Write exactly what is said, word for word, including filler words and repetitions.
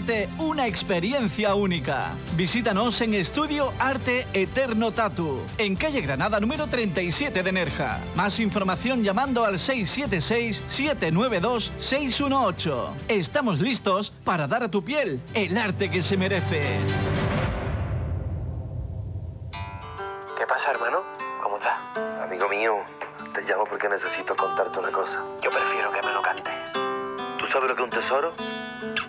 ofrecerte una experiencia única. Visítanos en Estudio Arte Eterno Tatu, en calle Granada número treinta y siete de Nerja. Más información llamando al seis siete seis, siete nueve dos, seis uno ocho. Estamos listos para dar a tu piel el arte que se merece. ¿Qué pasa, hermano? ¿Cómo estás? Amigo mío, te llamo porque necesito contarte una cosa. Yo prefiero que me lo cantes. ¿Tú sabes lo que es un tesoro?